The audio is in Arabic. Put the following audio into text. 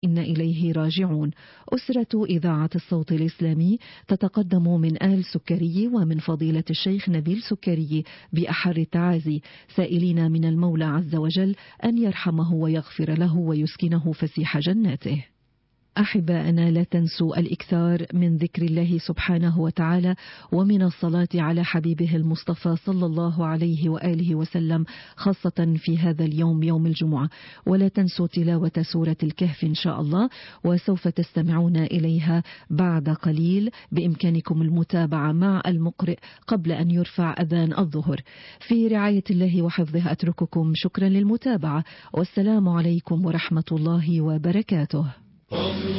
إنا إليه راجعون. أسرة إذاعة الصوت الإسلامي تتقدم من آل سكري ومن فضيلة الشيخ نبيل سكري بأحر التعازي، سائلين من المولى عز وجل أن يرحمه ويغفر له ويسكنه فسيح جناته. أحبائنا، لا تنسوا الإكثار من ذكر الله سبحانه وتعالى ومن الصلاة على حبيبه المصطفى صلى الله عليه وآله وسلم، خاصة في هذا اليوم يوم الجمعة. ولا تنسوا تلاوة سورة الكهف إن شاء الله، وسوف تستمعون إليها بعد قليل. بإمكانكم المتابعة مع المقرئ قبل أن يرفع أذان الظهر. في رعاية الله وحفظه أترككم. شكرا للمتابعة، والسلام عليكم ورحمة الله وبركاته.